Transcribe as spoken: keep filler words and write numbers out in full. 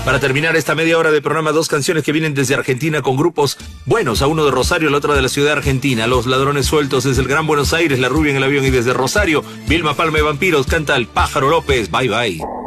Para terminar esta media hora de programa, dos canciones que vienen desde Argentina con grupos buenos, a uno de Rosario, la otra de la ciudad argentina. Los Ladrones Sueltos desde el Gran Buenos Aires, La Rubia en el Avión, y desde Rosario, Vilma Palma y Vampiros canta El Pájaro López. Bye bye.